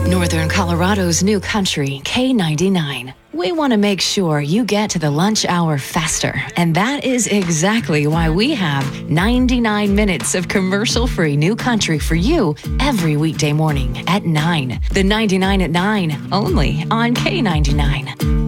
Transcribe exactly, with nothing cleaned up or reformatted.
Northern Colorado's new country, K ninety-nine. We want to make sure you get to the lunch hour faster, and that is exactly why we have ninety-nine minutes of commercial-free new country for you every weekday morning at nine. The ninety-nine at nine, only on K ninety-nine.